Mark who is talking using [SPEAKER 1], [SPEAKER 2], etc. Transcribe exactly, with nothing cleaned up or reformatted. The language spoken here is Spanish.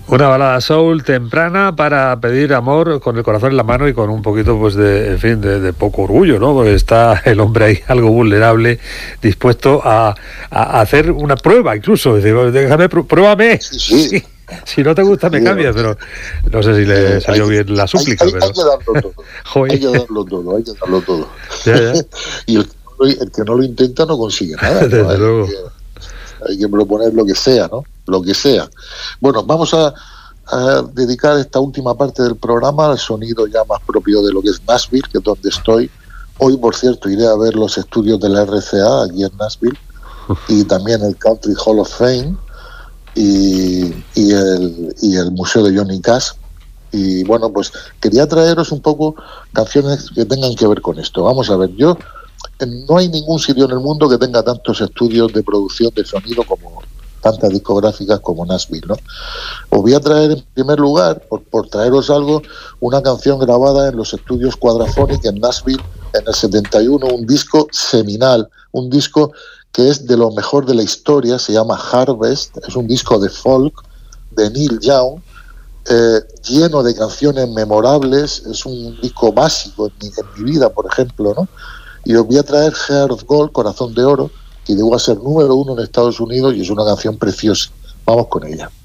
[SPEAKER 1] Una balada soul temprana para pedir amor con el corazón en la mano y con un poquito, pues, de, en fin, de, de poco orgullo, ¿no? Porque está el hombre ahí algo vulnerable, dispuesto a, a hacer una prueba, incluso. Decir, déjame, pruébame.
[SPEAKER 2] Sí, sí.
[SPEAKER 1] Sí. Si no te gusta, me cambias, pero no sé si le salió
[SPEAKER 2] hay,
[SPEAKER 1] bien la súplica.
[SPEAKER 2] Hay, hay,
[SPEAKER 1] pero...
[SPEAKER 2] hay que darlo todo. Hay que darlo todo, hay que darlo todo.
[SPEAKER 1] Ya, ya.
[SPEAKER 2] Y el, el que no lo intenta no consigue nada, ¿no?
[SPEAKER 1] Desde
[SPEAKER 2] hay,
[SPEAKER 1] luego.
[SPEAKER 2] Que, hay que proponer lo que sea, ¿no? Lo que sea. Bueno, vamos a, a dedicar esta última parte del programa al sonido ya más propio de lo que es Nashville, que es donde estoy. Hoy, por cierto, iré a ver los estudios de la R C A aquí en Nashville y también el Country Hall of Fame. Y, y, el, y el Museo de Johnny Cash. Y bueno, pues quería traeros un poco canciones que tengan que ver con esto. Vamos a ver, yo no hay ningún sitio en el mundo que tenga tantos estudios de producción de sonido como tantas discográficas como Nashville, ¿no? Os voy a traer en primer lugar, por, por traeros algo, una canción grabada en los estudios Quadraphonic en Nashville en el setenta y uno, un disco seminal, un disco que es de lo mejor de la historia, se llama Harvest, es un disco de folk de Neil Young, eh, lleno de canciones memorables, es un disco básico en mi, en mi vida, por ejemplo, ¿no? Y os voy a traer Heart of Gold, Corazón de Oro, que llegó a ser número uno en Estados Unidos y es una canción preciosa. Vamos con ella.